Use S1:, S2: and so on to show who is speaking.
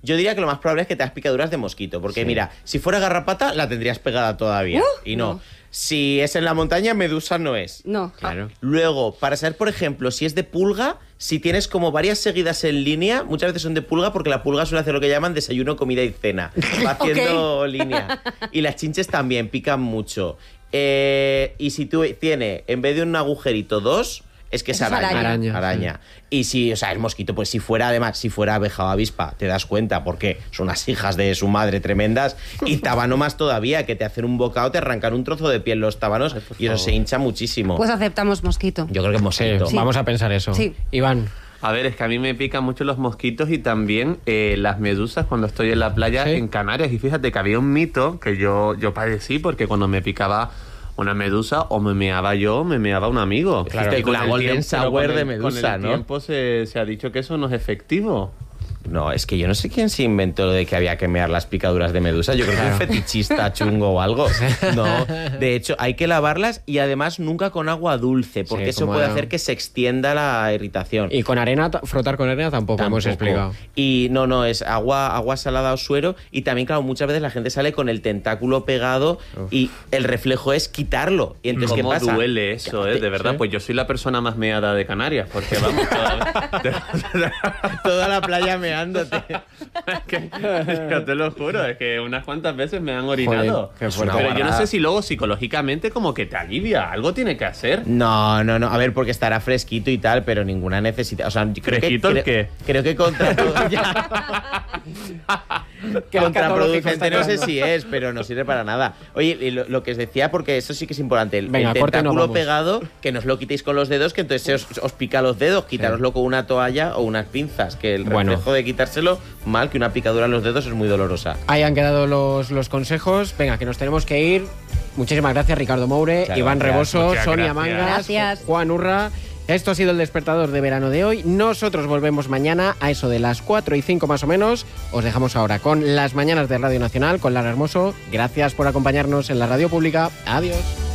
S1: Yo diría que lo más probable es que te das picaduras de mosquito, porque mira, si fuera garrapata la tendrías pegada todavía, y no. Si es en la montaña, medusa no es.
S2: No.
S3: Claro.
S1: Luego, para saber, por ejemplo, si es de pulga, si tienes como varias seguidas en línea, muchas veces son de pulga porque la pulga suele hacer lo que llaman desayuno, comida y cena. Va haciendo línea. Y las chinches también pican mucho. Y si tú tienes, en vez de un agujerito, 2... es que es araña. Y si, o sea, el mosquito, pues si fuera abeja o avispa, te das cuenta, porque son unas hijas de su madre tremendas, y tábano más todavía, que te hacen un bocado, te arrancan un trozo de piel los tábanos, y eso se hincha muchísimo.
S2: Pues aceptamos mosquito.
S1: Yo creo que mosquito.
S3: Sí. Vamos a pensar eso.
S2: Sí.
S3: Iván.
S4: A ver, es que a mí me pican mucho los mosquitos y también las medusas cuando estoy en la playa en Canarias. Y fíjate que había un mito que yo padecí, porque cuando me picaba una medusa, o me meaba yo, o me meaba un amigo.
S1: Claro, y con la golden sour de medusa,
S4: con el
S1: ¿no?
S4: tiempo se ha dicho que eso no es efectivo.
S1: No, es que yo no sé quién se inventó lo de que había que mear las picaduras de medusa. Yo creo que un fetichista chungo o algo. No, de hecho, hay que lavarlas y además nunca con agua dulce, porque eso puede hacer que se extienda la irritación.
S3: Y con arena, frotar con arena tampoco hemos explicado.
S1: Y no, es agua salada o suero. Y también, claro, muchas veces la gente sale con el tentáculo pegado y el reflejo es quitarlo. Y entonces, ¿qué pasa?
S4: ¿Cómo duele eso, de verdad? ¿Sí? Pues yo soy la persona más meada de Canarias, porque vamos,
S1: toda la playa meándote.
S4: Yo te lo juro, es que unas cuantas veces me han orinado.
S3: Joder, qué fuerte.
S4: Pero yo no sé si luego psicológicamente como que te alivia, algo tiene que hacer.
S1: No, a ver, porque estará fresquito y tal, pero ninguna necesidad. O sea,
S4: ¿Fresquito el qué?
S1: Creo que contraproducente no sé si es, pero no sirve para nada. Oye, y lo que os decía, porque eso sí que es importante, el tentáculo pegado, que no os lo quitéis con los dedos, que entonces os pica los dedos, quitároslo con una toalla o unas pinzas, que el reflejo de quitárselo, mal, que una picadura en los dedos es muy dolorosa.
S3: Ahí han quedado los consejos. Venga, que nos tenemos que ir. Muchísimas gracias, Ricardo Moure,
S1: Claro,
S3: Iván Reboso, Sonia Mangas,
S2: Gracias.
S3: Juan Urra. Esto ha sido el despertador de verano de hoy. Nosotros volvemos mañana a eso de las 4:05 más o menos. Os dejamos ahora con las mañanas de Radio Nacional, con Lara Hermoso. Gracias por acompañarnos en la radio pública. Adiós.